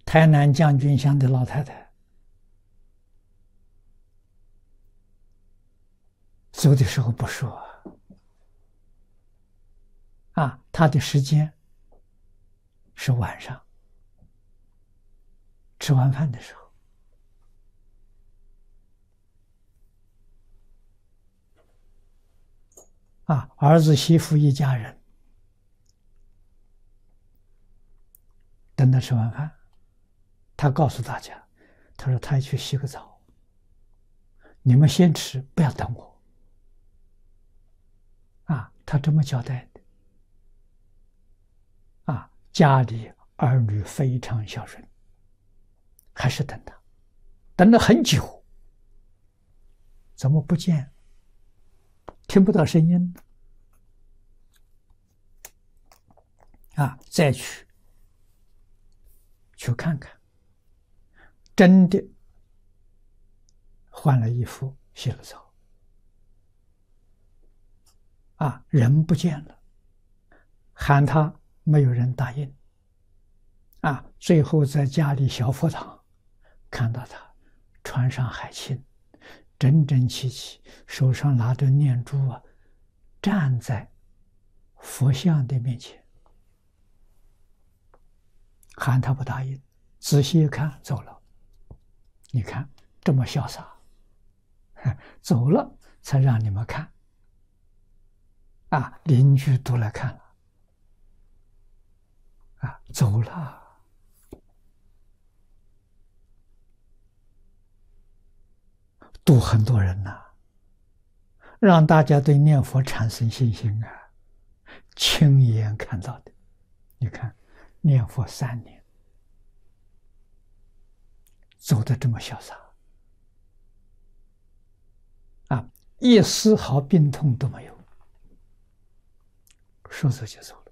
台南将军乡的老太太走的时候不说她的时间是晚上吃完饭的时候。儿子媳妇一家人等他吃完饭，他告诉大家，他说他要去洗个澡，你们先吃，不要等我。他这么交代的。家里儿女非常孝顺，还是等他，等了很久，怎么不见？听不到声音呢？再去看看，真的换了衣服，洗了澡，人不见了，喊他没有人答应，最后在家里小佛堂看到他穿上海青，整整齐齐，手上拿着念珠站在佛像的面前，喊他不答应，仔细一看走了。你看这么潇洒，走了才让你们看，邻居都来看了，走了。度很多人让大家对念佛产生信心亲眼看到的。你看念佛3年，走得这么潇洒一丝毫病痛都没有，说走就走了。